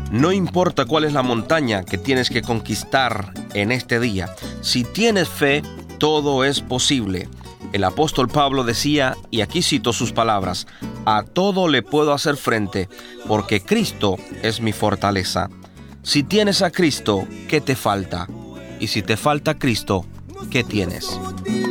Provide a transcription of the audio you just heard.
No importa cuál es la montaña que tienes que conquistar en este día, si tienes fe, todo es posible. El apóstol Pablo decía, y aquí cito sus palabras: a todo le puedo hacer frente, porque Cristo es mi fortaleza. Si tienes a Cristo, ¿qué te falta? Y si te falta Cristo, ¿qué tienes?